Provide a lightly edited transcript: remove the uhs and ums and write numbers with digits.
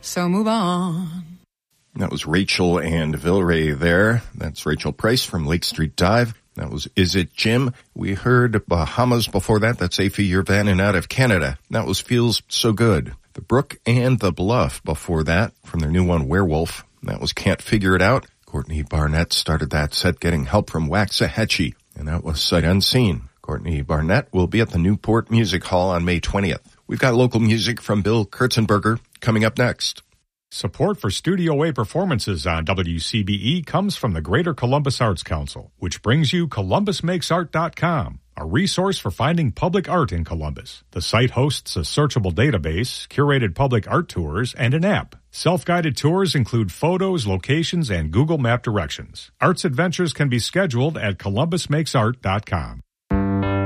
so move on. That was Rachel and Villeray there. That's Rachel Price from Lake Street Dive. That was Is It Jim? We heard Bahamas before that. That's Aoife Yervanin out of Canada. That was Feels So Good. The Brook and the Bluff before that from their new one, Werewolf. That was Can't Figure It Out. Courtney Barnett started that set getting help from Waxahachie. And that was Sight Unseen. Courtney Barnett will be at the Newport Music Hall on May 20th. We've got local music from Bill Kurtzenberger coming up next. Support for Studio A performances on WCBE comes from the Greater Columbus Arts Council, which brings you ColumbusMakesArt.com, a resource for finding public art in Columbus. The site hosts a searchable database, curated public art tours, and an app. Self-guided tours include photos, locations, and Google Map directions. Arts adventures can be scheduled at ColumbusMakesArt.com.